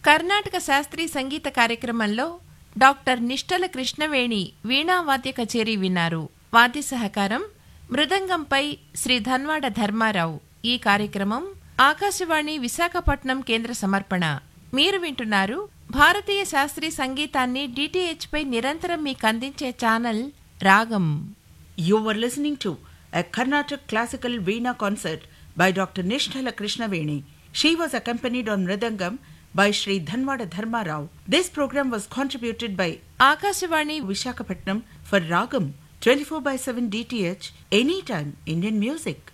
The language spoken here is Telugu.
కర్ణాటక శాస్త్రీయ సంగీత కార్యక్రమంలో డాక్టర్ నిష్టల కృష్ణవేణి వీణావాద్య కచేరీ విన్నారు. వాద్య సహకారం మృదంగంపై శ్రీ ధన్వాడ ధర్మారావు. ఈ కార్యక్రమం ఆకాశవాణి విశాఖపట్నం కేంద్ర సమర్పణ. మీరు వింటున్నారు భారతీయ శాస్త్రీయ సంగీతాన్ని డిటిహెచ్ పై నిరంతరం మీకు అందించే ఛానల్ రాగం. You were listening to a Carnatic classical Veena concert by Dr. Nishthala Krishnaveni. She was accompanied on Mridangam by Sri Dhanwada Dharma Rao. This program was contributed by Akashvani Vishakhapatnam for Ragam 24/7 DTH, anytime Indian music.